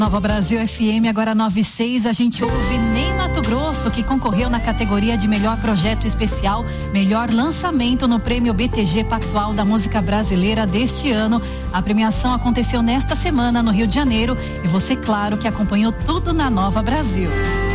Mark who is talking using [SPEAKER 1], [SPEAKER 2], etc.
[SPEAKER 1] Nova Brasil FM, agora 9:06, a gente ouve Ney Matogrosso, que concorreu na categoria de melhor projeto especial, melhor lançamento no prêmio BTG Pactual da Música Brasileira deste ano. A premiação aconteceu nesta semana no Rio de Janeiro e você, claro, que acompanhou tudo na Nova Brasil.